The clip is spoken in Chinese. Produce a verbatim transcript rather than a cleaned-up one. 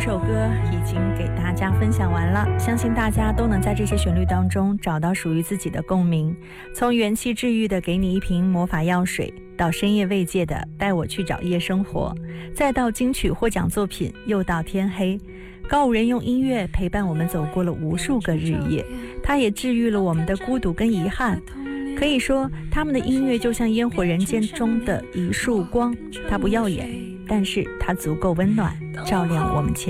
首歌已经给大家分享完了，相信大家都能在这些旋律当中找到属于自己的共鸣。从元气治愈的给你一瓶魔法药水，到深夜慰藉的带我去找夜生活，再到金曲获奖作品又到天黑，高五人用音乐陪伴我们走过了无数个日夜，它也治愈了我们的孤独跟遗憾。可以说他们的音乐就像烟火人间中的一束光，它不耀眼，但是它足够温暖，照亮我们前